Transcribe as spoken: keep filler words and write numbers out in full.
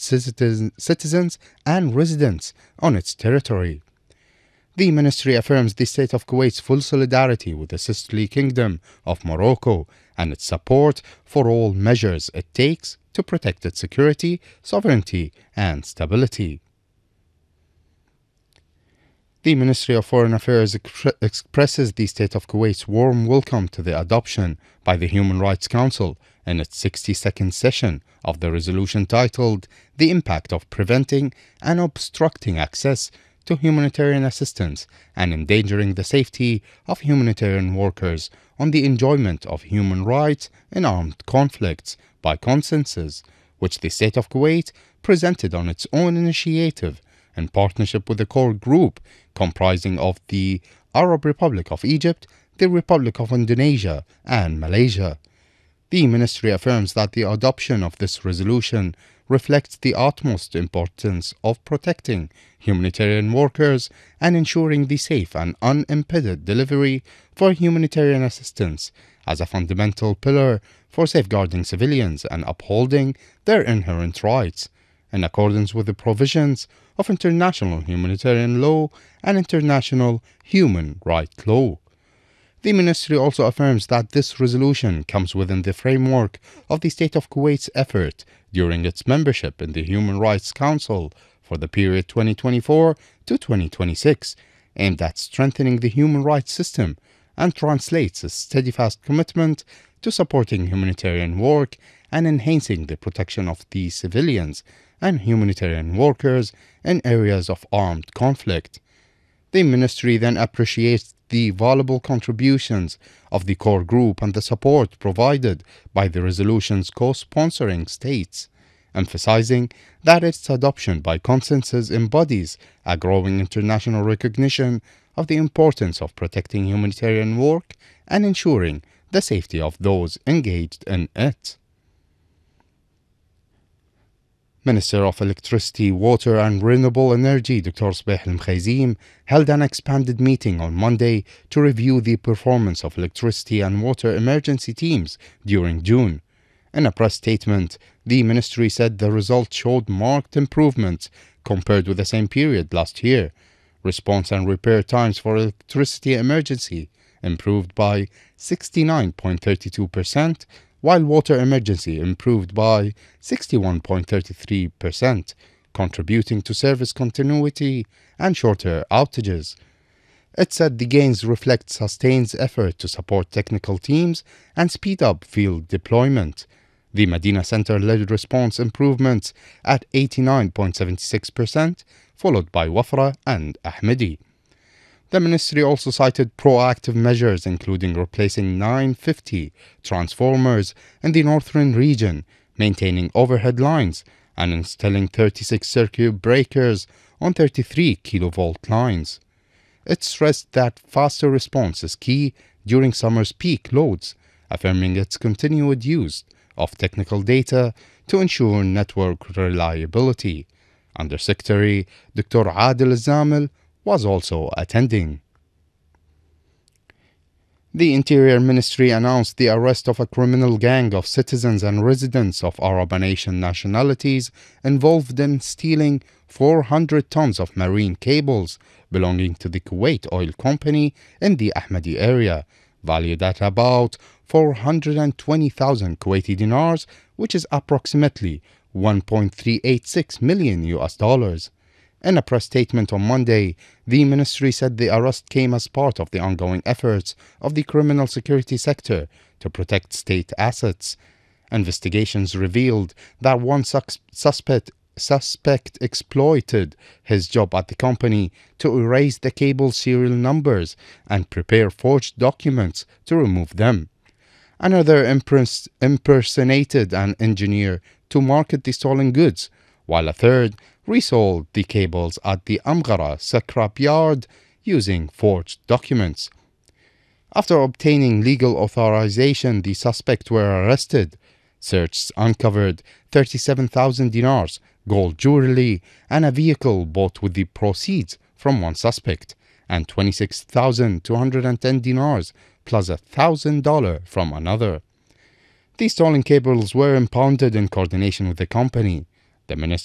citizen, citizens and residents on its territory. The ministry affirms the state of Kuwait's full solidarity with the sisterly kingdom of Morocco and its support for all measures it takes to protect its security, sovereignty, and stability. The Ministry of Foreign Affairs exp expresses the State of Kuwait's warm welcome to the adoption by the Human Rights Council in its sixty-second session of the resolution titled The Impact of Preventing and Obstructing Access to Humanitarian Assistance and Endangering the Safety of Humanitarian Workers on the Enjoyment of Human Rights in Armed Conflicts by Consensus, which the State of Kuwait presented on its own initiative in partnership with a core group comprising of the Arab Republic of Egypt, the Republic of Indonesia, and Malaysia. The ministry affirms that the adoption of this resolution reflects the utmost importance of protecting humanitarian workers and ensuring the safe and unimpeded delivery for humanitarian assistance as a fundamental pillar for safeguarding civilians and upholding their inherent rights, in accordance with the provisions of international humanitarian law and international human rights law. The ministry also affirms that this resolution comes within the framework of the State of Kuwait's effort during its membership in the Human Rights Council for the period twenty twenty-four to twenty twenty-six, aimed at strengthening the human rights system, and translates a steadfast commitment to supporting humanitarian work and enhancing the protection of the civilians and humanitarian workers in areas of armed conflict. The ministry then appreciates the valuable contributions of the core group and the support provided by the resolution's co-sponsoring states, emphasizing that its adoption by consensus embodies a growing international recognition of the importance of protecting humanitarian work and ensuring the safety of those engaged in it. Minister of Electricity, Water and Renewable Energy Doctor Sbaih Al-Mkhaizim held an expanded meeting on Monday to review the performance of electricity and water emergency teams during June. In a press statement, the ministry said the results showed marked improvements compared with the same period last year. Response and repair times for electricity emergency improved by sixty-nine point three two percent, while water emergency improved by sixty-one point three three percent, contributing to service continuity and shorter outages. It said the gains reflect sustained effort to support technical teams and speed up field deployment. The Medina Center led response improvements at eighty-nine point seven six percent, followed by Wafra and Ahmedi. The ministry also cited proactive measures including replacing nine hundred fifty transformers in the northern region, maintaining overhead lines, and installing thirty-six circuit breakers on thirty-three kilovolt lines. It stressed that faster response is key during summer's peak loads, affirming its continued use of technical data to ensure network reliability. Undersecretary Doctor Adil Zamil was also attending. The Interior Ministry announced the arrest of a criminal gang of citizens and residents of Arab and Asian nationalities involved in stealing four hundred tons of marine cables belonging to the Kuwait Oil Company in the Ahmedi area, valued at about four hundred twenty thousand Kuwaiti dinars, which is approximately one point three eight six million U S dollars. In a press statement on Monday, the ministry said the arrest came as part of the ongoing efforts of the criminal security sector to protect state assets. Investigations revealed that one sus suspect, suspect exploited his job at the company to erase the cable serial numbers and prepare forged documents to remove them. Another impers impersonated an engineer to market the stolen goods, while a third resold the cables at the Amghara scrap yard using forged documents. After obtaining legal authorization, the suspects were arrested. Searches uncovered thirty-seven thousand dinars, gold jewelry, and a vehicle bought with the proceeds from one suspect, and twenty-six thousand two hundred ten dinars plus a thousand dollars from another. These stolen cables were impounded in coordination with the company. The ministry